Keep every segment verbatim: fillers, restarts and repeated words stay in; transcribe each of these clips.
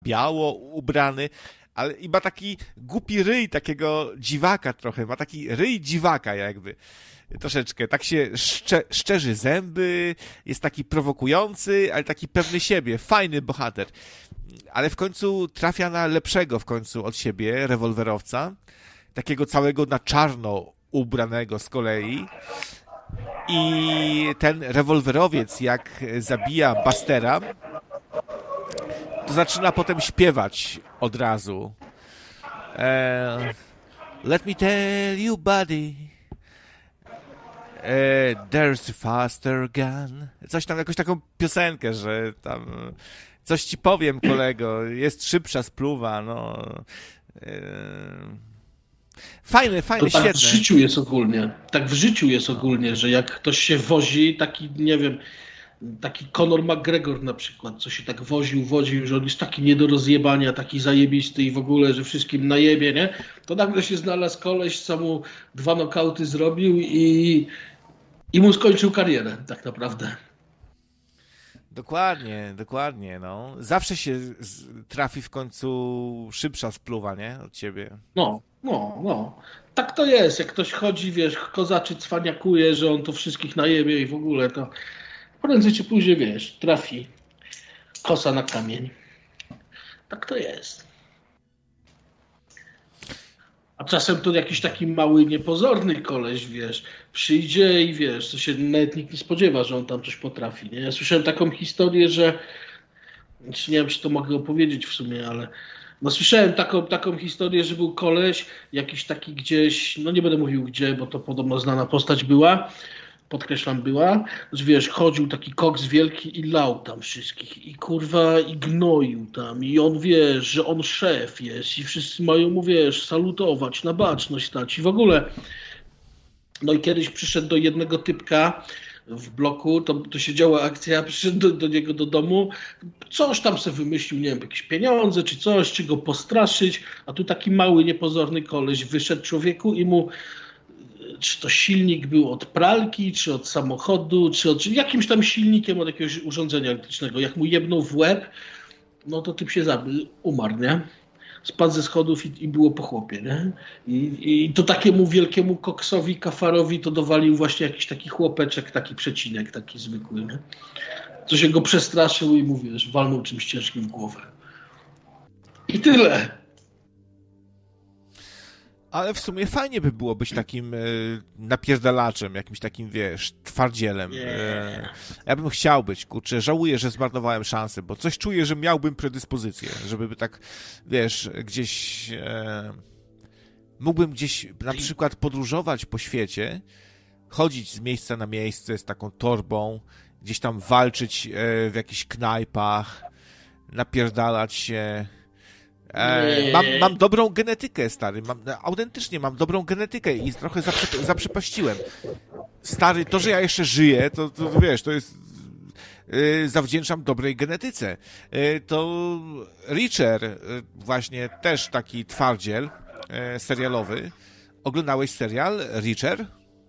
biało ubrany, ale i ma taki głupi ryj takiego dziwaka trochę, ma taki ryj dziwaka jakby. Troszeczkę, tak się szcze, szczerzy zęby, jest taki prowokujący, ale taki pewny siebie, fajny bohater. Ale w końcu trafia na lepszego w końcu od siebie, rewolwerowca, takiego całego na czarno ubranego z kolei. I ten rewolwerowiec, jak zabija Bustera, to zaczyna potem śpiewać od razu. E, Let me tell you, buddy, e, there's a faster gun. Coś tam, jakąś taką piosenkę, że tam coś ci powiem, kolego, jest szybsza spluwa, no. E, fajne, fajne, to tak świetne. w życiu jest ogólnie. Tak w życiu jest ogólnie, że jak ktoś się wozi, taki, nie wiem, taki Conor McGregor na przykład, co się tak woził, woził, że on jest taki nie do rozjebania, taki zajebisty i w ogóle, że wszystkim najebie, nie? To nagle się znalazł koleś, co mu dwa nokauty zrobił i, i mu skończył karierę, tak naprawdę. Dokładnie, dokładnie, no. Zawsze się z, trafi w końcu szybsza spluwa, nie? Od ciebie. No, no, no. Tak to jest. Jak ktoś chodzi, wiesz, kozaczy cwaniakuje, że on to wszystkich najebie i w ogóle, to prędzej czy później, wiesz, trafi kosa na kamień. Tak to jest. A czasem to jakiś taki mały, niepozorny koleś, wiesz, przyjdzie i wiesz, to się nawet nikt nie spodziewa, że on tam coś potrafi, nie? Ja słyszałem taką historię, że nie wiem, czy to mogę opowiedzieć w sumie, ale no słyszałem taką, taką historię, że był koleś, jakiś taki gdzieś, no nie będę mówił gdzie, bo to podobno znana postać była, podkreślam była, że wiesz, chodził taki koks wielki i lał tam wszystkich i kurwa i gnoił tam i on wiesz, że on szef jest i wszyscy mają mu wiesz, salutować, na baczność stać i w ogóle. No i kiedyś przyszedł do jednego typka w bloku, to, to się działa akcja, przyszedł do, do niego do domu, coś tam sobie wymyślił, nie wiem, jakieś pieniądze czy coś, czy go postraszyć, a tu taki mały, niepozorny koleś wyszedł człowieku i mu czy to silnik był od pralki, czy od samochodu, czy od czy jakimś tam silnikiem od jakiegoś urządzenia elektrycznego. Jak mu jebnął w łeb, no to typ się zabił, umarł, nie? Spadł ze schodów i, i było po chłopie, nie? I, I to takiemu wielkiemu koksowi, kafarowi to dowalił właśnie jakiś taki chłopeczek, taki przecinek, taki zwykły, nie? Co się go przestraszył i mówię, że walnął czymś ciężkim w głowę. I tyle. Ale w sumie fajnie by było być takim y, napierdalaczem, jakimś takim, wiesz, twardzielem. Y, ja bym chciał być, kurczę, żałuję, że zmarnowałem szansę, bo coś czuję, że miałbym predyspozycję, żeby tak, wiesz, gdzieś... Y, mógłbym gdzieś na przykład podróżować po świecie, chodzić z miejsca na miejsce z taką torbą, gdzieś tam walczyć y, w jakichś knajpach, napierdalać się... E, mam, mam dobrą genetykę, stary, mam, autentycznie mam dobrą genetykę i trochę zaprze, zaprzepaściłem. Stary, to, że ja jeszcze żyję, to, to, to wiesz, to jest... Yy, zawdzięczam dobrej genetyce. Yy, to Reacher, yy, właśnie też taki twardziel yy, serialowy. Oglądałeś serial Reacher?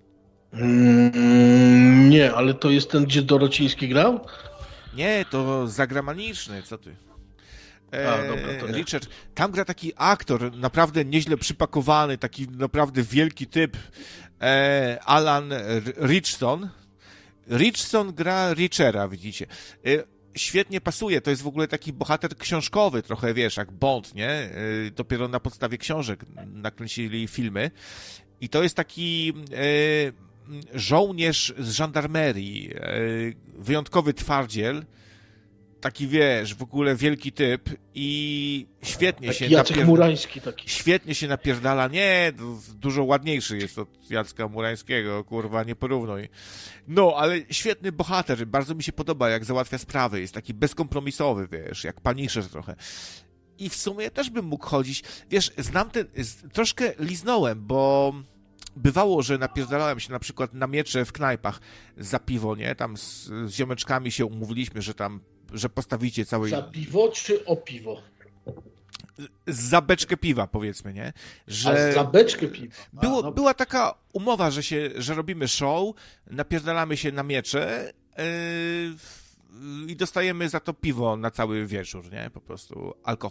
Mm, nie, ale to jest ten, gdzie Dorociński grał? Nie, to zagraniczny, co ty? A, dobra, to nie. Richard, tam gra taki aktor, naprawdę nieźle przypakowany, taki naprawdę wielki typ, e, Alan Richson. Richson gra Richera, widzicie. E, świetnie pasuje, to jest w ogóle taki bohater książkowy, trochę wiesz, jak Bond, nie? E, dopiero na podstawie książek nakręcili filmy. I to jest taki e, żołnierz z żandarmerii, e, wyjątkowy twardziel, taki, wiesz, w ogóle wielki typ i świetnie taki się Jacek napier... Murański taki. Świetnie się napierdala. Nie, dużo ładniejszy jest od Jacka Murańskiego, kurwa, nie porównuj. No, ale świetny bohater, bardzo mi się podoba, jak załatwia sprawy, jest taki bezkompromisowy, wiesz, jak Punisher trochę. I w sumie też bym mógł chodzić, wiesz, znam ten, troszkę liznąłem, bo bywało, że napierdalałem się na przykład na miecze w knajpach za piwo, nie, tam z, z ziomeczkami się umówiliśmy, że tam że postawicie całej... Za piwo czy o piwo? Za beczkę piwa, powiedzmy, nie? Że A za beczkę piwa. A, było, no. była taka umowa, że się, że robimy show, napierdalamy się na miecze, yy, i dostajemy za to piwo na cały wieczór, nie? Po prostu alkohol.